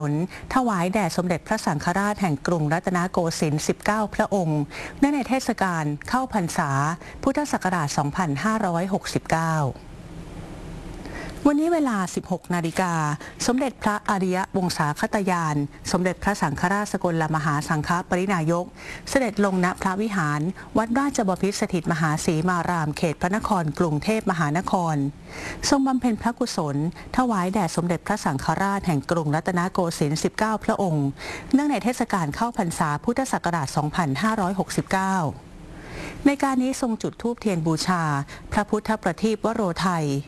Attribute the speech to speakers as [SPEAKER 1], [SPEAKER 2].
[SPEAKER 1] ถวายแด่สมเด็จพระสังฆราชแห่งกรุงรัตนโกสินทร์ 19 พระองค์เนื่องในเทศกาลเข้าพรรษา พุทธศักราช 2569 วันนี้เวลา 16 นาฬิกา สมเด็จพระอริยวงศาคตยาน สมเด็จพระสังฆราชสกลมหาสังฆปรินายก เสด็จลงณพระวิหาร วัดราชบพิตรสถิตมหาศรีมาราม เขตพระนครกรุงเทพมหานคร ทรงบำเพ็ญพระกุศล ถวายแด่สมเด็จพระสังฆราชแห่งกรุงรัตนโกสินทร์ 19 พระองค์ เนื่องในเทศกาลเข้าพรรษา พุทธศักราช 2569 ในการนี้ทรงจุดธูปเทียนบูชา พระพุทธประทีปวโรไทย